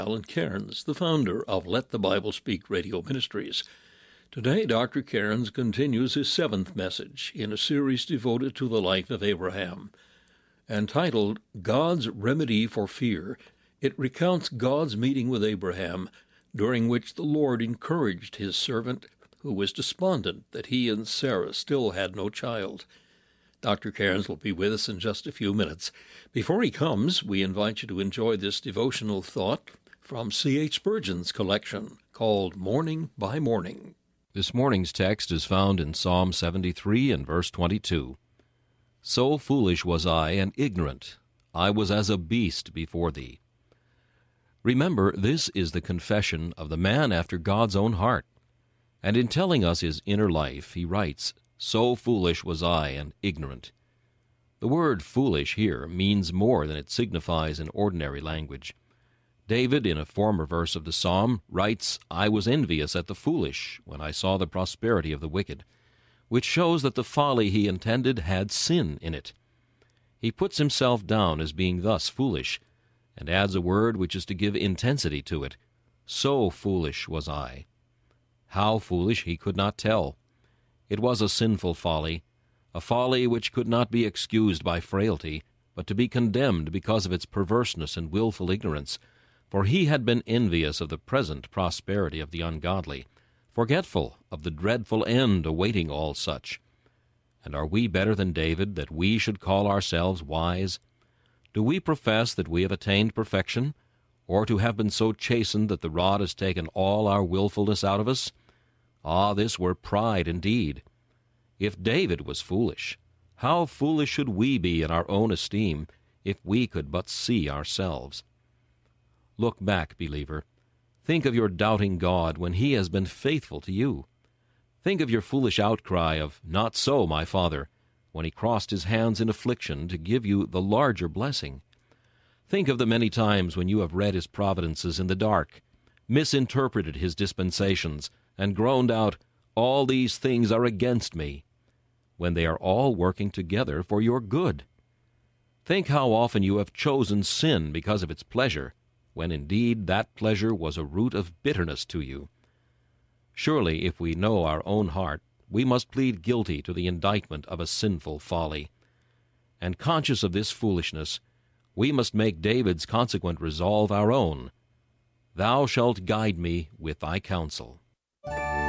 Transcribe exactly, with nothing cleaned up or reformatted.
Alan Cairns, the founder of Let the Bible Speak Radio Ministries. Today, Doctor Cairns continues his seventh message in a series devoted to the life of Abraham. Entitled God's Remedy for Fear, it recounts God's meeting with Abraham, during which the Lord encouraged his servant, who was despondent that he and Sarah still had no child. Doctor Cairns will be with us in just a few minutes. Before he comes, we invite you to enjoy this devotional thought from C H Spurgeon's collection called Morning by Morning. This morning's text is found in Psalm seventy-three and verse twenty-two. So foolish was I and ignorant, I was as a beast before thee. Remember, this is the confession of the man after God's own heart. And in telling us his inner life, he writes, So foolish was I and ignorant. The word foolish here means more than it signifies in ordinary language. David, in a former verse of the psalm, writes, I was envious at the foolish when I saw the prosperity of the wicked, which shows that the folly he intended had sin in it. He puts himself down as being thus foolish, and adds a word which is to give intensity to it. So foolish was I. How foolish he could not tell. It was a sinful folly, a folly which could not be excused by frailty, but to be condemned because of its perverseness and willful ignorance, for he had been envious of the present prosperity of the ungodly, forgetful of the dreadful end awaiting all such. And are we better than David, that we should call ourselves wise? Do we profess that we have attained perfection, or to have been so chastened that the rod has taken all our willfulness out of us? Ah, this were pride indeed. If David was foolish, how foolish should we be in our own esteem if we could but see ourselves? Look back, believer. Think of your doubting God when he has been faithful to you. Think of your foolish outcry of, Not so, my Father, when he crossed his hands in affliction to give you the larger blessing. Think of the many times when you have read his providences in the dark, misinterpreted his dispensations, and groaned out, All these things are against me, when they are all working together for your good. Think how often you have chosen sin because of its pleasure, when indeed that pleasure was a root of bitterness to you. Surely, if we know our own heart, we must plead guilty to the indictment of a sinful folly. And conscious of this foolishness, we must make David's consequent resolve our own. Thou shalt guide me with thy counsel.